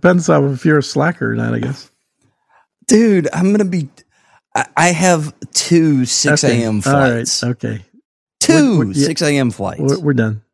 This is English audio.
depends on if you're a slacker or not, I guess. Dude, I have two 6 a.m. flights. All right. Okay. 6 a.m. flights. We're done.